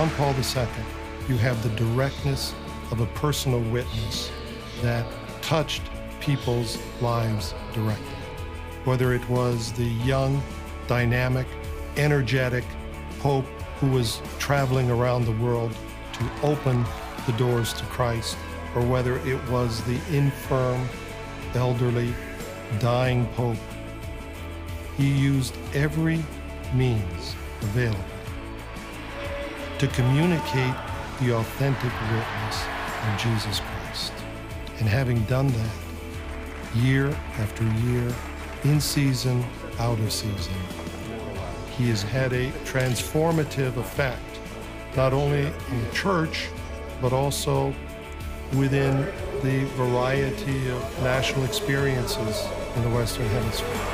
John Paul II, you have the directness of a personal witness that touched people's lives directly. Whether it was the young, dynamic, energetic Pope who was traveling around the world to open the doors to Christ, or whether it was the infirm, elderly, dying Pope, he used every means available to communicate the authentic witness of Jesus Christ. And having done that, year after year, in season, out of season, he has had a transformative effect, not only in the church, but also within the variety of national experiences in the Western Hemisphere.